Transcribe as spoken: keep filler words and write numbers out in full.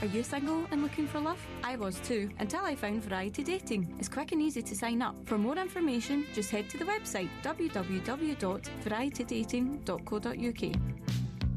Are you single and looking for love? I was too, until I found Variety Dating. It's quick and easy to sign up. For more information, just head to the website w w w dot variety dating dot co dot u k.